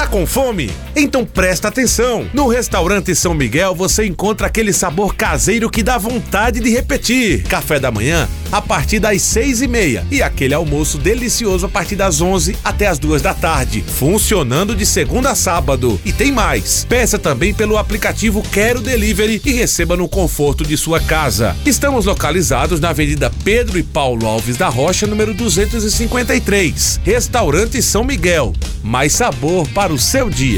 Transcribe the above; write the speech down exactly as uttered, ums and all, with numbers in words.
Tá com fome? Então presta atenção! No Restaurante São Miguel você encontra aquele sabor caseiro que dá vontade de repetir. Café da manhã a partir das seis e meia e aquele almoço delicioso a partir das onze até as duas da tarde. Funcionando de segunda a sábado. E tem mais! Peça também pelo aplicativo Quero Delivery e receba no conforto de sua casa. Estamos localizados na Avenida Pedro e Paulo Alves da Rocha, número duzentos e cinquenta e três. Restaurante São Miguel. Mais sabor para o seu dia.